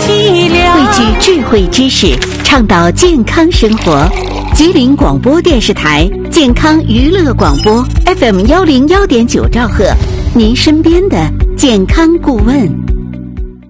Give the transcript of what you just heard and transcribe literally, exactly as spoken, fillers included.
凄凉。 汇聚智慧知识，倡导健康生活。吉林广播电视台健康娱乐广播 F M 幺零幺点九兆赫，您身边的健康顾问。